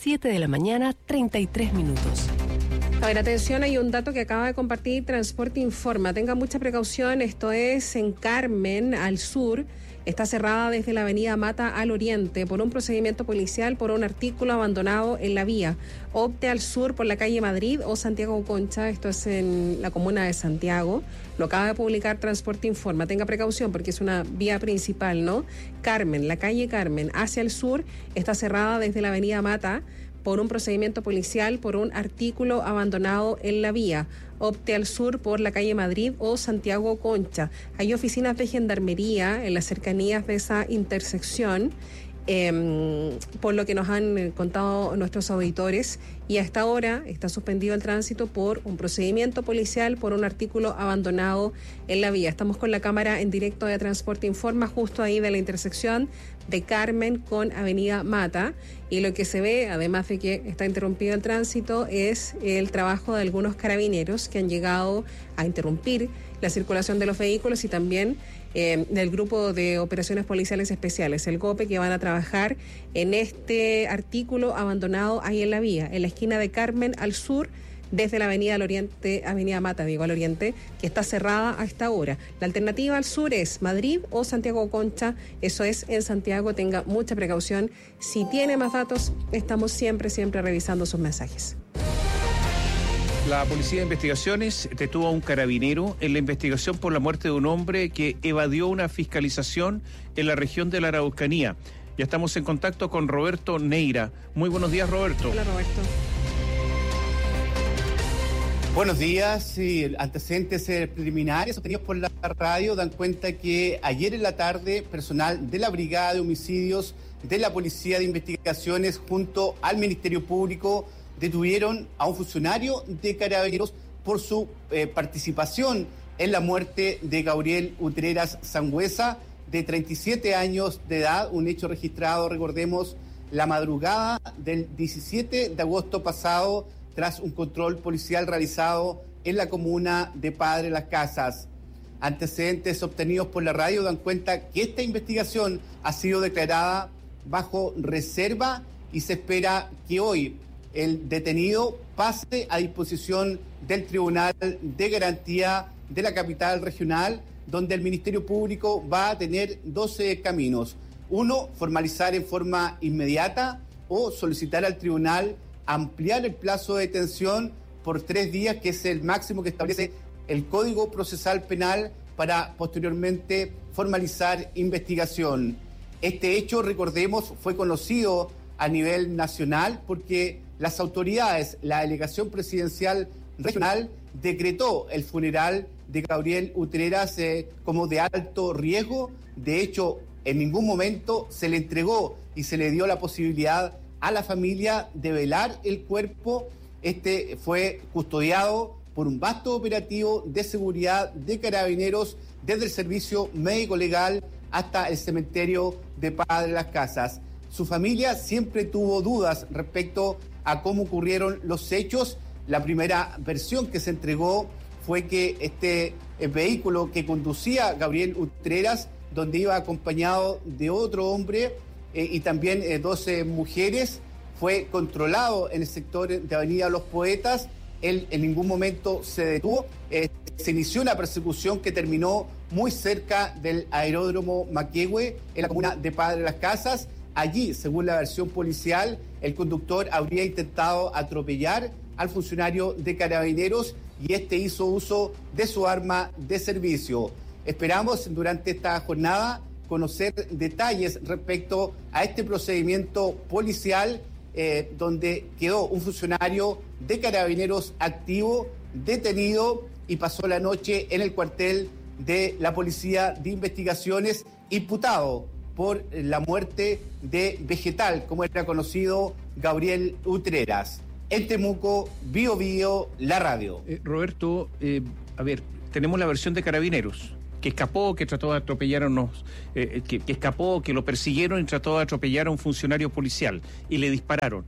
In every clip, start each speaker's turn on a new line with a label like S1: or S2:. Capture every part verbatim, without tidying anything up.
S1: siete de la mañana, treinta y tres minutos.
S2: A ver, atención, hay un dato que acaba de compartir Transporte Informa. Tengan mucha precaución, esto es en Carmen, al sur. Está cerrada desde la avenida Mata al oriente por un procedimiento policial por un artículo abandonado en la vía. Opte al sur por la calle Madrid o Santiago Concha, esto es en la comuna de Santiago. Lo acaba de publicar Transporte Informa. Tenga precaución porque es una vía principal, ¿no? Carmen, la calle Carmen, hacia el sur, está cerrada desde la avenida Mata por un procedimiento policial por un artículo abandonado en la vía. Opte al sur por la calle Madrid o Santiago Concha. Hay oficinas de gendarmería en las cercanías de esa intersección, eh, por lo que nos han contado nuestros auditores, y hasta ahora está suspendido el tránsito por un procedimiento policial por un artículo abandonado en la vía. Estamos con la cámara en directo de Transporte Informa, justo ahí de la intersección de Carmen con Avenida Mata, y lo que se ve, además de que está interrumpido el tránsito, es el trabajo de algunos carabineros que han llegado a interrumpir la circulación de los vehículos y también eh, del grupo de operaciones policiales especiales, el GOPE, que van a trabajar en este artículo abandonado ahí en la vía, en la esquina de Carmen al sur, desde la avenida al oriente, avenida Mata, digo, al oriente, que está cerrada a esta hora. La alternativa al sur es Madrid o Santiago Concha, eso es en Santiago. Tenga mucha precaución. Si tiene más datos, estamos siempre, siempre revisando sus mensajes.
S3: La Policía de Investigaciones detuvo a un carabinero en la investigación por la muerte de un hombre que evadió una fiscalización en la región de la Araucanía. Ya estamos en contacto con Roberto Neira. Muy buenos días, Roberto.
S2: Hola, Roberto.
S4: Buenos días. Sí, antecedentes preliminares obtenidos por la radio dan cuenta que ayer en la tarde personal de la Brigada de Homicidios de la Policía de Investigaciones junto al Ministerio Público detuvieron a un funcionario de Carabineros por su eh, participación en la muerte de Gabriel Utreras Sangüesa, de treinta y siete años de edad, un hecho registrado, recordemos, la madrugada del diecisiete de agosto pasado, tras un control policial realizado en la comuna de Padre Las Casas. Antecedentes obtenidos por la radio dan cuenta que esta investigación ha sido declarada bajo reserva y se espera que hoy el detenido pase a disposición del Tribunal de Garantía de la capital regional, donde el Ministerio Público va a tener doce caminos. Uno, formalizar en forma inmediata o solicitar al tribunal ampliar el plazo de detención por tres días, que es el máximo que establece el Código Procesal Penal, para posteriormente formalizar investigación. Este hecho, recordemos, fue conocido a nivel nacional porque las autoridades, la delegación presidencial regional, decretó el funeral de Gabriel Utreras eh, como de alto riesgo. De hecho, en ningún momento se le entregó y se le dio la posibilidad a la familia de velar el cuerpo. Este fue custodiado por un vasto operativo de seguridad de Carabineros desde el servicio médico legal hasta el cementerio de Padre Las Casas. Su familia siempre tuvo dudas respecto a cómo ocurrieron los hechos. La primera versión que se entregó fue que este vehículo que conducía Gabriel Utreras, donde iba acompañado de otro hombre, Eh, y también eh, doce mujeres, fue controlado en el sector de Avenida Los Poetas. Él en ningún momento se detuvo. Eh, se inició una persecución que terminó muy cerca del aeródromo Maquehue, en la comuna de Padre Las Casas. Allí, según la versión policial, el conductor habría intentado atropellar al funcionario de Carabineros y este hizo uso de su arma de servicio. Esperamos durante esta jornada conocer detalles respecto a este procedimiento policial eh, donde quedó un funcionario de Carabineros activo, detenido, y pasó la noche en el cuartel de la Policía de Investigaciones, imputado por la muerte de Vegetal, como era conocido, Gabriel Utreras. En Temuco, Bio Bio, la radio.
S3: Eh, Roberto, eh, a ver, tenemos la versión de Carabineros, que escapó, que trató de atropellar a unos, eh, que, que escapó, que lo persiguieron y trató de atropellar a un funcionario policial y le dispararon.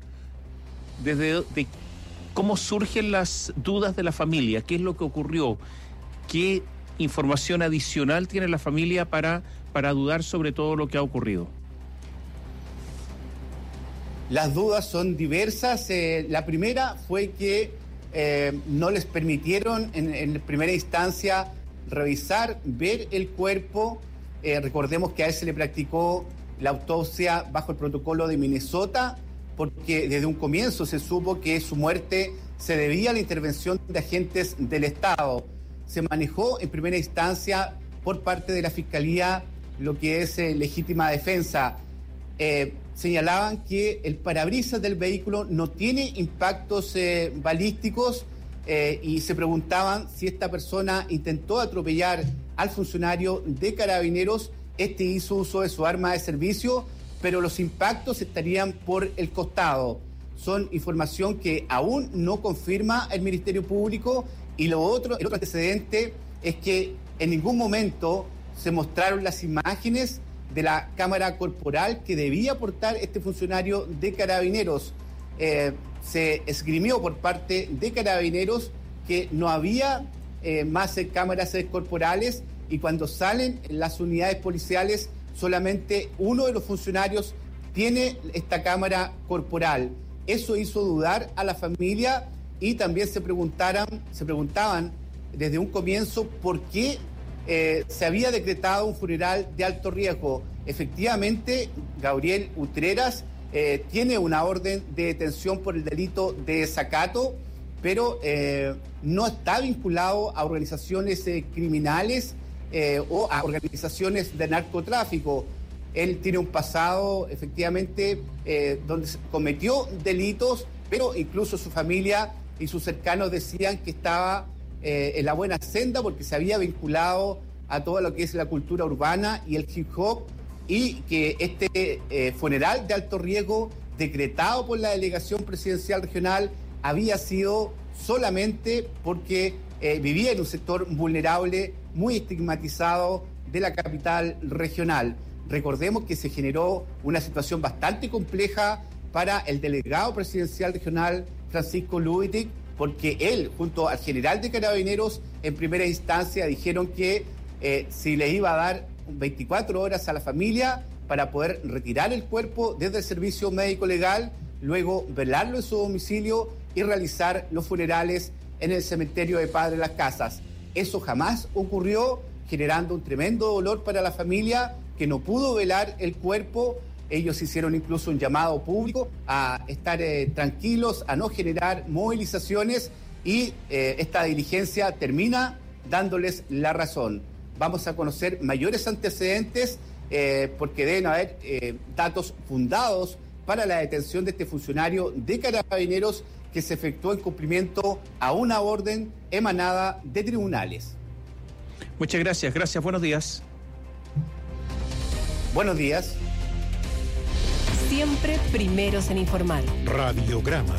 S3: Desde de, ¿cómo surgen las dudas de la familia? ¿Qué es lo que ocurrió? ¿Qué información adicional tiene la familia para, para dudar sobre todo lo que ha ocurrido?
S4: Las dudas son diversas. Eh, la primera fue que eh, no les permitieron en, en primera instancia revisar, ver el cuerpo. Eh, recordemos que a él se le practicó la autopsia bajo el protocolo de Minnesota, porque desde un comienzo se supo que su muerte se debía a la intervención de agentes del Estado. Se manejó en primera instancia por parte de la Fiscalía lo que es eh, legítima defensa. Eh, señalaban que el parabrisas del vehículo no tiene impactos eh, balísticos eh, y se preguntaban si esta persona intentó atropellar al funcionario de Carabineros. Este hizo uso de su arma de servicio, pero los impactos estarían por el costado. Son información que aún no confirma el Ministerio Público. Y lo otro, el otro antecedente es que en ningún momento se mostraron las imágenes de la cámara corporal que debía portar este funcionario de Carabineros. Eh, se esgrimió por parte de Carabineros que no había eh, más eh, cámaras eh, corporales, y cuando salen las unidades policiales solamente uno de los funcionarios tiene esta cámara corporal. Eso hizo dudar a la familia y también se preguntaran, se preguntaban desde un comienzo por qué eh, se había decretado un funeral de alto riesgo. Efectivamente, Gabriel Utreras eh, tiene una orden de detención por el delito de desacato, pero eh, no está vinculado a organizaciones eh, criminales eh, o a organizaciones de narcotráfico. Él tiene un pasado, efectivamente, eh, donde cometió delitos, pero incluso su familia y sus cercanos decían que estaba eh, en la buena senda porque se había vinculado a todo lo que es la cultura urbana y el hip hop, y que este eh, funeral de alto riesgo decretado por la delegación presidencial regional había sido solamente porque eh, vivía en un sector vulnerable, muy estigmatizado de la capital regional. Recordemos que se generó una situación bastante compleja para el delegado presidencial regional Francisco Lubitic, porque él, junto al general de Carabineros, en primera instancia dijeron que eh, si le iba a dar veinticuatro horas a la familia para poder retirar el cuerpo desde el servicio médico legal, luego velarlo en su domicilio y realizar los funerales en el cementerio de Padre Las Casas. Eso jamás ocurrió, generando un tremendo dolor para la familia que no pudo velar el cuerpo. Ellos hicieron incluso un llamado público a estar eh, tranquilos, a no generar movilizaciones, y eh, esta diligencia termina dándoles la razón. Vamos a conocer mayores antecedentes eh, porque deben haber eh, datos fundados para la detención de este funcionario de Carabineros que se efectuó en cumplimiento a una orden emanada de tribunales.
S3: Muchas gracias, gracias, buenos días.
S4: Buenos días.
S1: Siempre primeros en informar.
S5: Radiograma.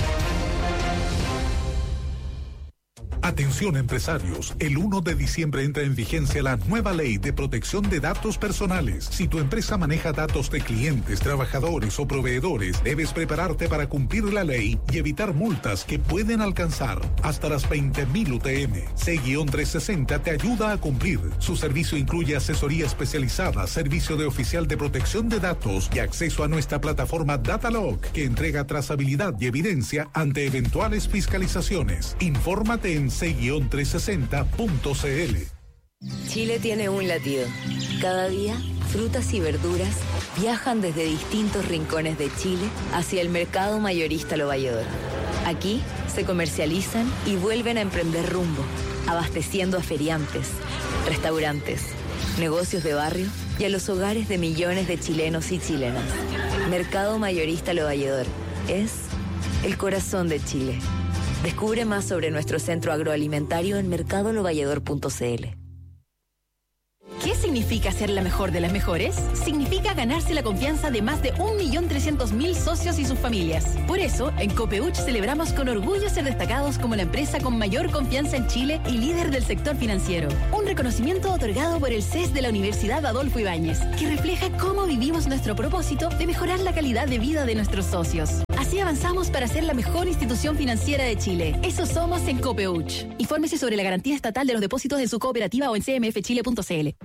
S5: Atención empresarios, el uno de diciembre entra en vigencia la nueva ley de protección de datos personales. Si tu empresa maneja datos de clientes, trabajadores o proveedores, debes prepararte para cumplir la ley y evitar multas que pueden alcanzar hasta las veinte mil U T M. C trescientos sesenta te ayuda a cumplir. Su servicio incluye asesoría especializada, servicio de oficial de protección de datos y acceso a nuestra plataforma Datalog, que entrega trazabilidad y evidencia ante eventuales fiscalizaciones. Infórmate en c trescientos sesenta punto c l.
S6: Chile tiene un latido. Cada día, frutas y verduras viajan desde distintos rincones de Chile hacia el mercado mayorista Lo Valledor. Aquí se comercializan y vuelven a emprender rumbo, abasteciendo a feriantes, restaurantes, negocios de barrio y a los hogares de millones de chilenos y chilenas. Mercado mayorista Lo Valledor es el corazón de Chile. Descubre más sobre nuestro centro agroalimentario en mercado lo valledor punto c l.
S7: ¿Qué significa ser la mejor de las mejores? Significa ganarse la confianza de más de un millón trescientos mil socios y sus familias. Por eso, en Copeuch celebramos con orgullo ser destacados como la empresa con mayor confianza en Chile y líder del sector financiero. Un reconocimiento otorgado por el C E S de la Universidad Adolfo Ibáñez, que refleja cómo vivimos nuestro propósito de mejorar la calidad de vida de nuestros socios. Así avanzamos para ser la mejor institución financiera de Chile. Eso somos en Copeuch. Infórmese sobre la garantía estatal de los depósitos de su cooperativa o en c m f chile punto c l.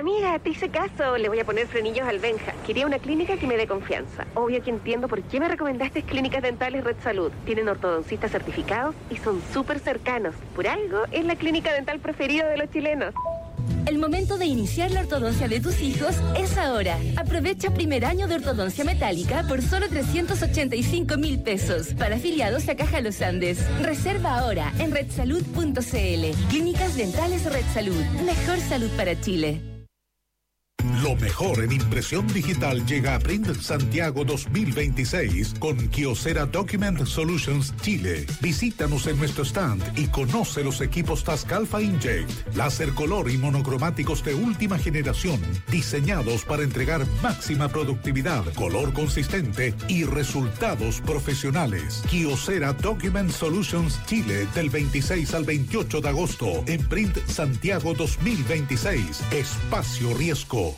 S8: Amiga, te hice caso. Le voy a poner frenillos al Benja. Quería una clínica que me dé confianza. Obvio que entiendo por qué me recomendaste Clínicas Dentales Red Salud. Tienen ortodoncistas certificados y son súper cercanos. Por algo, es la clínica dental preferida de los chilenos.
S9: El momento de iniciar la ortodoncia de tus hijos es ahora. Aprovecha primer año de ortodoncia metálica por solo trescientos ochenta y cinco mil pesos para afiliados a Caja Los Andes. Reserva ahora en red salud punto c l. Clínicas Dentales Red Salud. Mejor salud para Chile.
S5: Lo mejor en impresión digital llega a Print Santiago dos mil veintiséis con Kyocera Document Solutions Chile. Visítanos en nuestro stand y conoce los equipos Tascalfa Inkjet, láser color y monocromáticos de última generación, diseñados para entregar máxima productividad, color consistente y resultados profesionales. Kyocera Document Solutions Chile del veintiséis al veintiocho de agosto en Print Santiago dos mil veintiséis. Espacio Riesgo.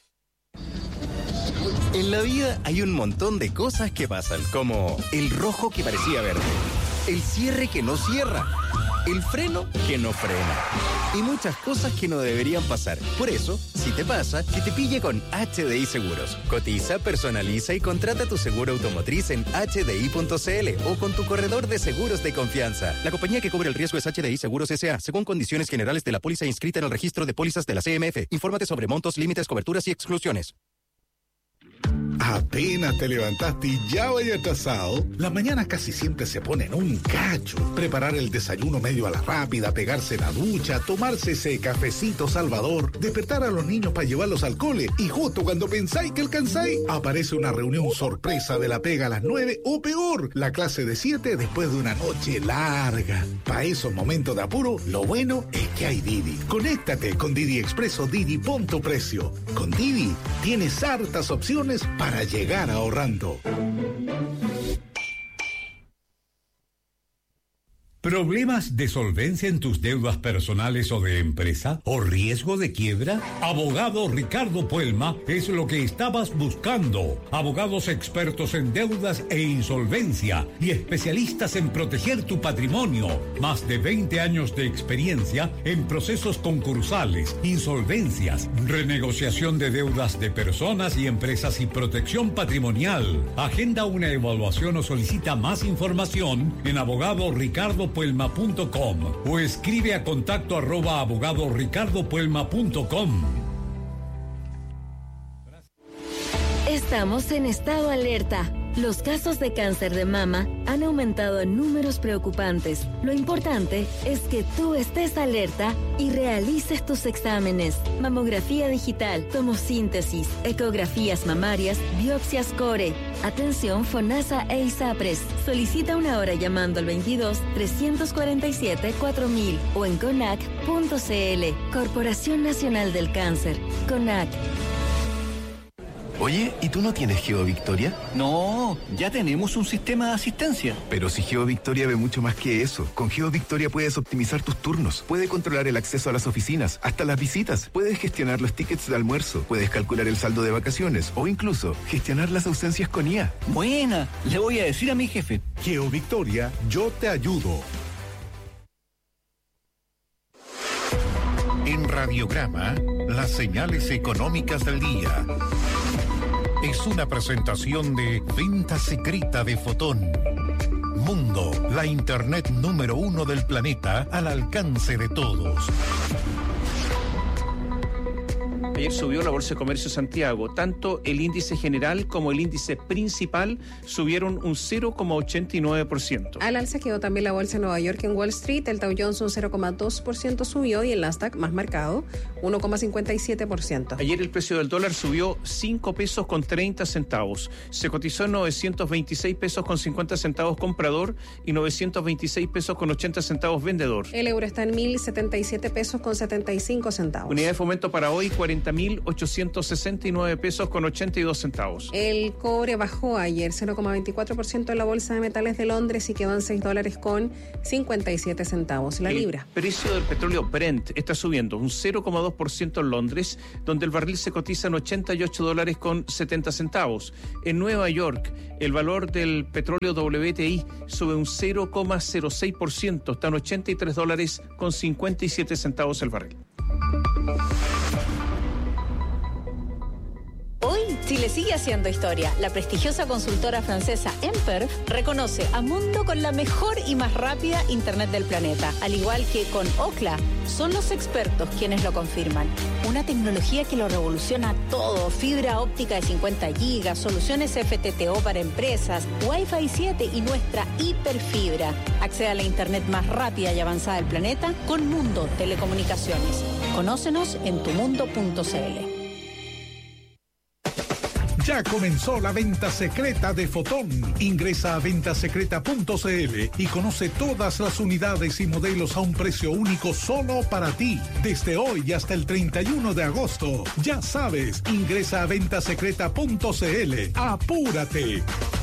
S10: En la vida hay un montón de cosas que pasan, como el rojo que parecía verde, el cierre que no cierra, el freno que no frena y muchas cosas que no deberían pasar. Por eso, si te pasa, que te pille con H D I Seguros. Cotiza, personaliza y contrata tu seguro automotriz en h d i punto c l o con tu corredor de seguros de confianza. La compañía que cubre el riesgo es H D I Seguros S A, según condiciones generales de la póliza inscrita en el registro de pólizas de la C M F. Infórmate sobre montos, límites, coberturas y exclusiones.
S5: Apenas te levantaste y ya vaya atrasado. La mañana casi siempre se pone en un cacho. Preparar el desayuno medio a la rápida, pegarse la ducha, tomarse ese cafecito salvador, despertar a los niños para llevarlos al cole y justo cuando pensáis que alcanzáis, aparece una reunión sorpresa de la pega a las nueve o peor, la clase de siete después de una noche larga. Para esos momentos de apuro, lo bueno es que hay Didi. Conéctate con Didi Expreso Didi Punto Precio. Con Didi tienes hartas opciones para Para llegar ahorrando.
S11: ¿Problemas de solvencia en tus deudas personales o de empresa? ¿O riesgo de quiebra? Abogado Ricardo Puelma es lo que estabas buscando. Abogados expertos en deudas e insolvencia y especialistas en proteger tu patrimonio. Más de veinte años de experiencia en procesos concursales, insolvencias, renegociación de deudas de personas y empresas y protección patrimonial. Agenda una evaluación o solicita más información en abogado Ricardo puelma punto com o escribe a contacto arroba abogado ricardo puelma punto com.
S9: Estamos en estado alerta. Los casos de cáncer de mama han aumentado en números preocupantes. Lo importante es que tú estés alerta y realices tus exámenes. Mamografía digital, tomosíntesis, ecografías mamarias, biopsias core. Atención FONASA e ISAPRES. Solicita una hora llamando al veintidós, trescientos cuarenta y siete, cuatro mil o en conac punto c l. Corporación Nacional del Cáncer. CONAC.
S12: Oye, ¿y tú no tienes GeoVictoria?
S13: No, ya tenemos un sistema de asistencia.
S12: Pero si GeoVictoria ve mucho más que eso. Con GeoVictoria puedes optimizar tus turnos, puedes controlar el acceso a las oficinas, hasta las visitas, puedes gestionar los tickets de almuerzo, puedes calcular el saldo de vacaciones o incluso gestionar las ausencias con I A.
S13: Buena, le voy a decir a mi jefe.
S5: GeoVictoria, yo te ayudo.
S14: En Radiograma, las señales económicas del día. Es una presentación de Venta Secreta de Fotón. Mundo, la internet número uno del planeta al alcance de todos.
S3: Ayer subió la Bolsa de Comercio de Santiago. Tanto el índice general como el índice principal subieron un cero coma ochenta y nueve por ciento.
S2: Al alza quedó también la Bolsa de Nueva York en Wall Street. El Dow Jones un cero coma dos por ciento subió y el Nasdaq, más marcado, uno coma cincuenta y siete por ciento.
S3: Ayer el precio del dólar subió cinco pesos con treinta centavos. Se cotizó en novecientos veintiséis pesos con cincuenta centavos comprador y novecientos veintiséis pesos con ochenta centavos vendedor.
S2: El euro está en mil setenta y siete pesos con setenta y cinco centavos.
S3: Unidad de fomento para hoy, cuarenta mil ochocientos sesenta y nueve pesos con ochenta y dos centavos.
S2: El cobre bajó ayer cero coma veinticuatro por ciento en la Bolsa de Metales de Londres y quedó en seis dólares con cincuenta y siete centavos la
S3: el
S2: libra.
S3: El precio del petróleo Brent está subiendo un cero coma dos por ciento en Londres, donde el barril se cotiza en ochenta y ocho dólares con setenta centavos. En Nueva York, el valor del petróleo W T I sube un cero coma cero seis por ciento, está en ochenta y tres dólares con cincuenta y siete centavos el barril.
S15: Chile sigue haciendo historia. La prestigiosa consultora francesa Emperf reconoce a Mundo con la mejor y más rápida Internet del planeta. Al igual que con Ookla, son los expertos quienes lo confirman. Una tecnología que lo revoluciona todo. Fibra óptica de cincuenta gigas, soluciones F T T O para empresas, Wi-Fi siete y nuestra hiperfibra. Accede a la Internet más rápida y avanzada del planeta con Mundo Telecomunicaciones. Conócenos en tumundo punto c l.
S5: Ya comenzó la venta secreta de Fotón. Ingresa a venta secreta punto c l y conoce todas las unidades y modelos a un precio único solo para ti. Desde hoy hasta el treinta y uno de agosto. Ya sabes, ingresa a venta secreta punto c l. ¡Apúrate!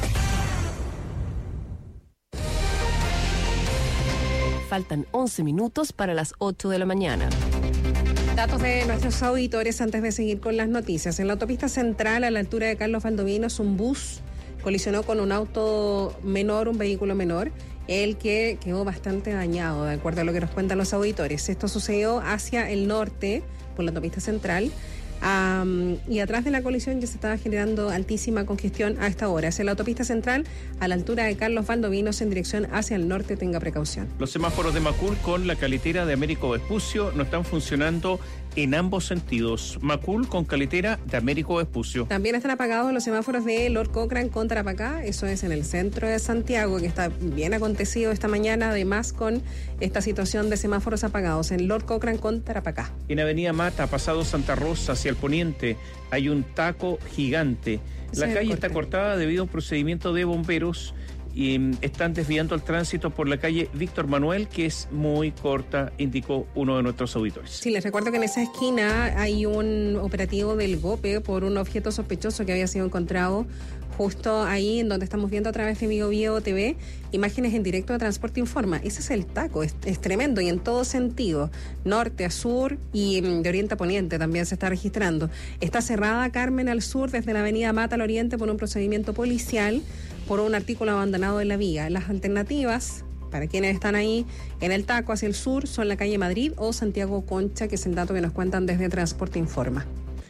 S1: Faltan once minutos para las ocho de la mañana.
S2: Datos de nuestros auditores antes de seguir con las noticias. En la autopista central, a la altura de Carlos Valdovinos, un bus colisionó con un auto menor, un vehículo menor, el que quedó bastante dañado, de acuerdo a lo que nos cuentan los auditores. Esto sucedió hacia el norte, por la autopista central, Um, y atrás de la colisión ya se estaba generando altísima congestión a esta hora. Hacia la autopista central, a la altura de Carlos Valdovinos, en dirección hacia el norte, tenga precaución.
S3: Los semáforos de Macul con la caletera de Américo Vespucio no están funcionando en ambos sentidos. Macul con caletera de Américo Vespucio.
S2: También están apagados los semáforos de Lord Cochrane con Tarapacá, eso es en el centro de Santiago, que está bien acontecido esta mañana, además con esta situación de semáforos apagados en Lord Cochrane con Tarapacá.
S3: En Avenida Mata, pasado Santa Rosa, hacia el poniente, hay un taco gigante. La calle está cortada debido a un procedimiento de bomberos y están desviando el tránsito por la calle Víctor Manuel, que es muy corta, indicó uno de nuestros auditores.
S2: Sí, les recuerdo que en esa esquina hay un operativo del GOPE por un objeto sospechoso que había sido encontrado justo ahí en donde estamos viendo a través de Bio Bio T V, imágenes en directo de Transporte Informa. Ese es el taco, es, es tremendo y en todo sentido, norte a sur y de oriente a poniente también se está registrando. Está cerrada Carmen al sur desde la avenida Mata al oriente por un procedimiento policial por un artículo abandonado en la vía. Las alternativas para quienes están ahí en el taco hacia el sur son la calle Madrid o Santiago Concha, que es el dato que nos cuentan desde Transporte Informa.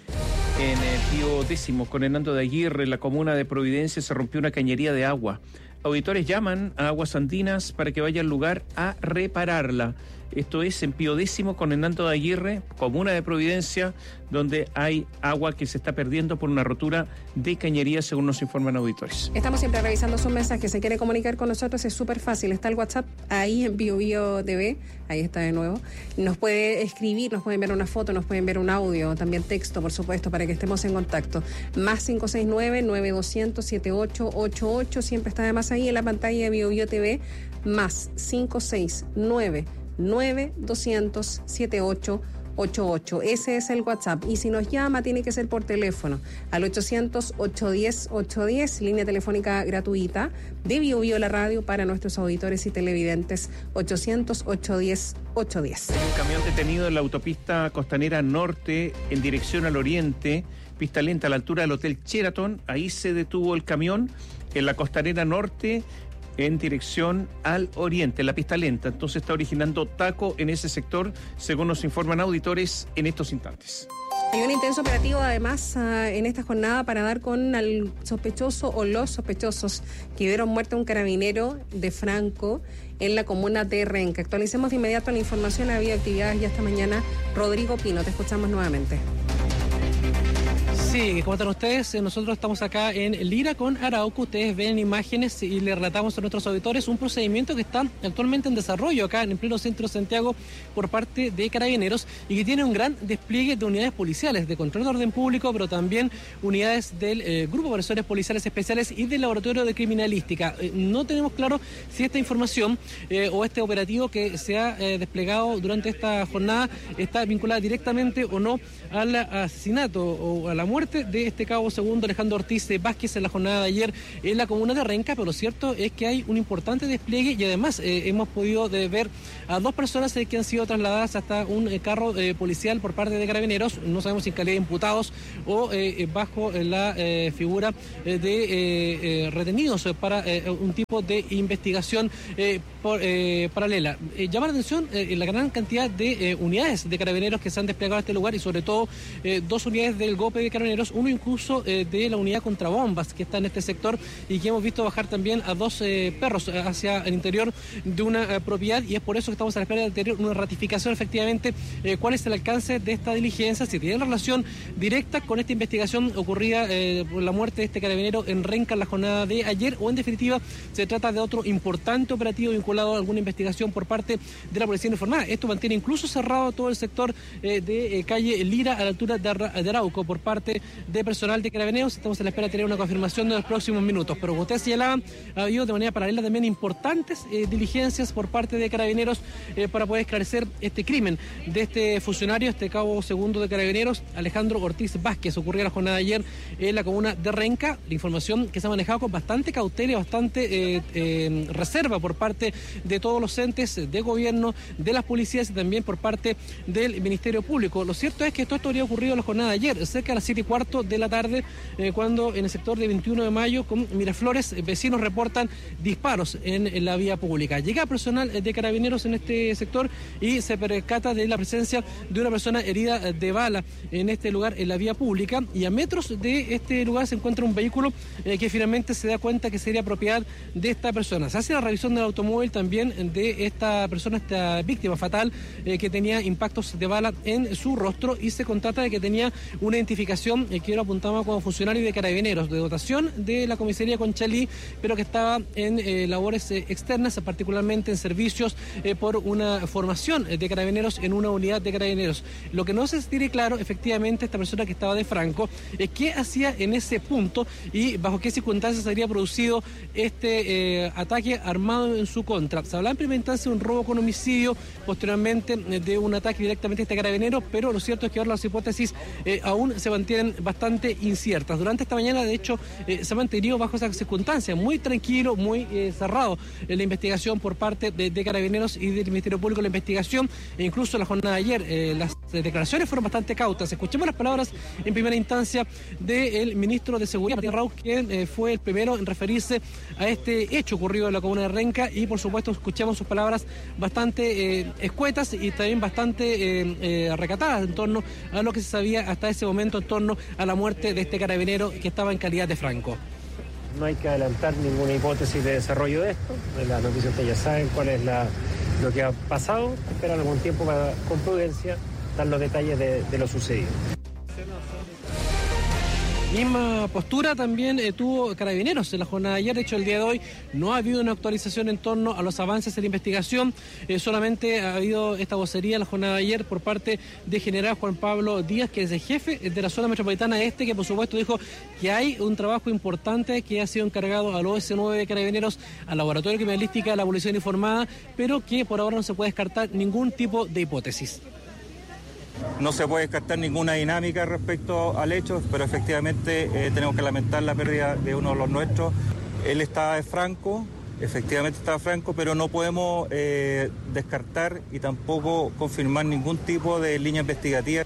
S3: En el Pío Décimo, con Hernando de Aguirre, en la comuna de Providencia, se rompió una cañería de agua. Auditores llaman a Aguas Andinas para que vaya al lugar a repararla. Esto es en Pío Décimo con Hernando de Aguirre, comuna de Providencia, donde hay agua que se está perdiendo por una rotura de cañería, según nos informan auditores.
S2: Estamos siempre revisando sus mensajes. Se quiere comunicar con nosotros, es súper fácil. Está el WhatsApp ahí en Bio Bio T V, ahí está de nuevo. Nos puede escribir, nos pueden ver una foto, nos pueden ver un audio, también texto, por supuesto, para que estemos en contacto. Más cinco seis nueve, nueve dos cero cero, siete ocho ocho ocho, siempre está además ahí en la pantalla de Bio Bio T V, más cinco seis nueve, nueve dos cero cero, siete ocho ocho ocho. Ese es el WhatsApp. Y si nos llama, tiene que ser por teléfono al ochocientos, ochocientos diez, ochocientos diez, línea telefónica gratuita de Bio Bio la radio para nuestros auditores y televidentes. ochocientos, ochocientos diez, ochocientos diez.
S3: Hay un camión detenido en la autopista costanera norte en dirección al oriente, pista lenta a la altura del Hotel Sheraton. Ahí se detuvo el camión en la costanera norte en dirección al oriente, la pista lenta. Entonces está originando taco en ese sector, según nos informan auditores en estos instantes.
S2: Hay un intenso operativo además uh, en esta jornada para dar con el sospechoso o los sospechosos que dieron muerte a un carabinero de Franco en la comuna de Renca. Actualicemos de inmediato la información. Ha habido actividades ya esta mañana. Rodrigo Pino, te escuchamos nuevamente.
S16: Sí, como están ustedes, nosotros estamos acá en Lira con Arauco. Ustedes ven imágenes y le relatamos a nuestros auditores un procedimiento que está actualmente en desarrollo acá en el pleno centro de Santiago por parte de Carabineros y que tiene un gran despliegue de unidades policiales, de control de orden público, pero también unidades del eh, Grupo de Operaciones Policiales Especiales y del Laboratorio de Criminalística. Eh, no tenemos claro si esta información eh, o este operativo que se ha eh, desplegado durante esta jornada está vinculada directamente o no al asesinato o a la muerte de este cabo segundo Alejandro Ortiz Vázquez en la jornada de ayer en la comuna de Renca, pero lo cierto es que hay un importante despliegue y además eh, hemos podido de ver a dos personas eh, que han sido trasladadas hasta un eh, carro eh, policial por parte de Carabineros, no sabemos si en calidad de imputados o eh, bajo eh, la eh, figura eh, de eh, eh, retenidos para eh, un tipo de investigación. Eh, por, eh, paralela. Eh, llama la atención eh, la gran cantidad de eh, unidades de carabineros que se han desplegado a este lugar y sobre todo eh, dos unidades del GOPE de carabineros, uno incluso eh, de la unidad contra bombas que está en este sector y que hemos visto bajar también a dos eh, perros hacia el interior de una eh, propiedad, y es por eso que estamos a la espera de tener una ratificación efectivamente eh, cuál es el alcance de esta diligencia, si tiene relación directa con esta investigación ocurrida eh, por la muerte de este carabinero en Renca en la jornada de ayer, o en definitiva se trata de otro importante operativo vinculado a alguna investigación por parte de la Policía Uniformada. Esto mantiene incluso cerrado todo el sector eh, de eh, calle Lira a la altura de, Ar de Arauco por parte de personal de carabineros. Estamos a la espera de tener una confirmación de los próximos minutos, pero como ustedes señalaban, ha habido de manera paralela también importantes eh, diligencias por parte de carabineros eh, para poder esclarecer este crimen de este funcionario, este cabo segundo de carabineros, Alejandro Ortiz Vázquez. Ocurrió la jornada de ayer en la comuna de Renca. La información que se ha manejado con bastante cautela y bastante eh, eh, reserva por parte de todos los entes de gobierno, de las policías y también por parte del Ministerio Público. Lo cierto es que todo esto habría ocurrido en la jornada de ayer, cerca de las siete y cuarto de la tarde, eh, cuando en el sector de veintiuno de mayo con Miraflores, eh, vecinos reportan disparos en, en la vía pública. Llega personal de carabineros en este sector y se percata de la presencia de una persona herida de bala en este lugar, en la vía pública, y a metros de este lugar se encuentra un vehículo eh, que finalmente se da cuenta que sería propiedad de esta persona. Se hace la revisión del automóvil también de esta persona, esta víctima fatal, eh, que tenía impactos de bala en su rostro, y se constata de que tenía una identificación eh, que lo apuntaba como funcionario de carabineros de dotación de la comisaría Conchalí, pero que estaba en eh, labores eh, externas, particularmente en servicios eh, por una formación de carabineros en una unidad de carabineros. Lo que no se tiene claro, efectivamente, esta persona que estaba de franco, es qué hacía en ese punto y bajo qué circunstancias se habría producido este eh, ataque armado en su contra. Se hablaba en primera instancia de un robo con homicidio, posteriormente eh, de un ataque directamente a este carabinero, pero lo cierto es que ahora las hipótesis eh, aún se mantienen bastante inciertas. Durante esta mañana, de hecho, eh, se ha mantenido bajo esas circunstancias, muy tranquilo, muy eh, cerrado en la investigación por parte de, de carabineros y del Ministerio Público, la investigación, e incluso la jornada de ayer, eh, las declaraciones fueron bastante cautas. Escuchemos las palabras en primera instancia del ministro de Seguridad, Martín Raúz, quien eh, fue el primero en referirse a este hecho ocurrido en la comuna de Renca, y por supuesto escuchamos sus palabras bastante eh, escuetas y también bastante eh, eh, recatadas en torno a lo que se sabía hasta ese momento en torno a la muerte de este carabinero que estaba en calidad de franco.
S17: No hay que adelantar ninguna hipótesis de desarrollo de esto. Las noticias ustedes ya saben cuál es la, lo que ha pasado. Esperan algún tiempo para, con prudencia, dar los detalles de, de lo sucedido.
S16: Misma postura también eh, tuvo Carabineros en la jornada de ayer. De hecho, el día de hoy no ha habido una actualización en torno a los avances en la investigación. Eh, solamente ha habido esta vocería en la jornada de ayer por parte de general Juan Pablo Díaz, que es el jefe de la zona metropolitana este, que por supuesto dijo que hay un trabajo importante que ha sido encargado al O S nueve de Carabineros, al Laboratorio de Criminalística de la Policía Uniformada, pero que por ahora no se puede descartar ningún tipo de hipótesis.
S18: No se puede descartar ninguna dinámica respecto al hecho, pero efectivamente eh, tenemos que lamentar la pérdida de uno de los nuestros. Él estaba franco, efectivamente estaba franco, pero no podemos eh, descartar y tampoco confirmar ningún tipo de línea investigativa.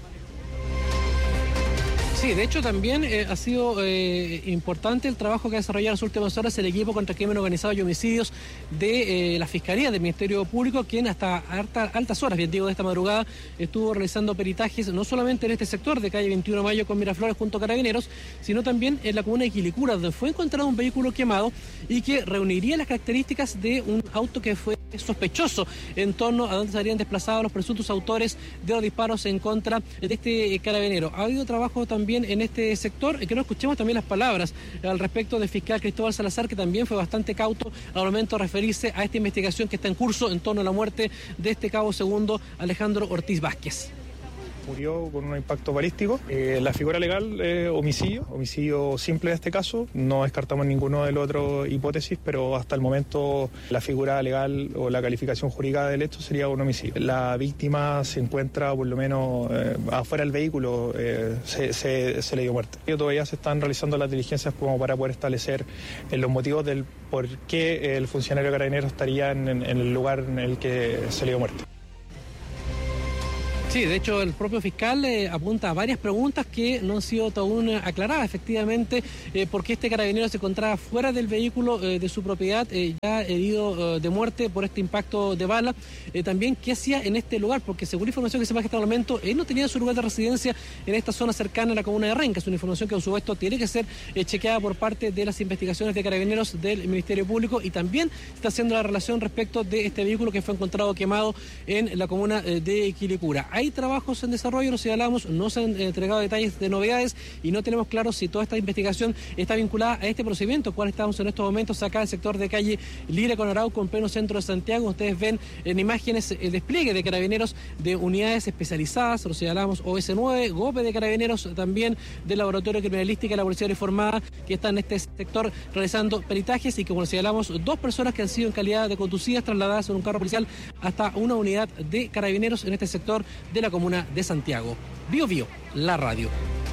S16: Sí, de hecho también eh, ha sido eh, importante el trabajo que ha desarrollado en las últimas horas el equipo contra el crimen organizado y homicidios de eh, la Fiscalía del Ministerio Público, quien hasta alta, altas horas, bien digo, de esta madrugada, estuvo realizando peritajes no solamente en este sector de calle veintiuno de mayo con Miraflores junto a Carabineros, sino también en la comuna de Quilicura, donde fue encontrado un vehículo quemado y que reuniría las características de un auto que fue sospechoso en torno a donde se habrían desplazado los presuntos autores de los disparos en contra de este carabinero. Ha habido trabajo también en este sector, que no escuchemos también las palabras al respecto del fiscal Cristóbal Salazar, que también fue bastante cauto al momento de referirse a esta investigación que está en curso en torno a la muerte de este cabo segundo Alejandro Ortiz Vázquez.
S19: Murió con un impacto balístico. Eh, la figura legal es eh, homicidio, homicidio simple en este caso. No descartamos ninguna de las otras hipótesis, pero hasta el momento la figura legal o la calificación jurídica del hecho sería un homicidio. La víctima se encuentra por lo menos eh, afuera del vehículo, eh, se, se, se le dio muerte. Todavía se están realizando las diligencias como para poder establecer eh, los motivos del por qué el funcionario carabinero estaría en, en el lugar en el que se le dio muerte.
S16: Sí, de hecho el propio fiscal eh, apunta a varias preguntas que no han sido aún aclaradas, efectivamente, eh, porque este carabinero se encontraba fuera del vehículo eh, de su propiedad, eh, ya herido eh, de muerte por este impacto de bala. Eh, también, ¿qué hacía en este lugar? Porque según información que se maneja hasta el momento, él no tenía su lugar de residencia en esta zona cercana a la comuna de Renca. Es una información que, por supuesto, tiene que ser eh, chequeada por parte de las investigaciones de carabineros del Ministerio Público, y también se está haciendo la relación respecto de este vehículo que fue encontrado quemado en la comuna eh, de Quilicura. Hay trabajos en desarrollo, lo señalamos, no se han entregado detalles de novedades y no tenemos claro si toda esta investigación está vinculada a este procedimiento, cual estamos en estos momentos acá en el sector de calle Lira con Arauco, en pleno centro de Santiago. Ustedes ven en imágenes el despliegue de carabineros de unidades especializadas, lo señalamos, O S nueve, GOPE de carabineros, también del Laboratorio Criminalística de la Policía Uniformada, que están en este sector realizando peritajes, y como lo señalamos, dos personas que han sido en calidad de conducidas trasladadas en un carro policial hasta una unidad de carabineros en este sector de la comuna de Santiago. Bio Bio, la radio.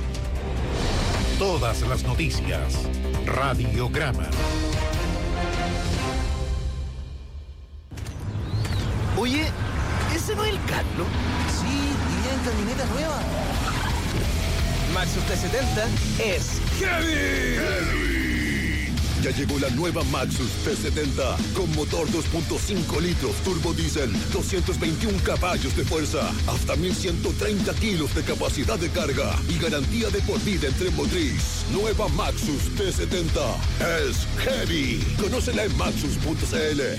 S14: Todas las noticias. Radiograma.
S20: Oye, ¿ese no es el Carlos? Sí, y en camioneta nueva. Maxus T setenta es Heavy.
S21: Heavy. Ya llegó la nueva Maxus T setenta con motor dos punto cinco litros turbo diésel, doscientos veintiún caballos de fuerza, hasta mil ciento treinta kilos de capacidad de carga y garantía de por vida en tren motriz. Nueva Maxus T setenta es Heavy. Conócela en maxus punto c l.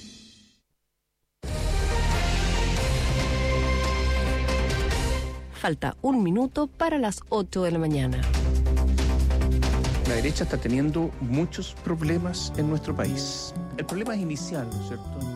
S1: Falta un minuto para las ocho de la mañana.
S3: La derecha está teniendo muchos problemas en nuestro país. El problema es inicial, ¿no es cierto?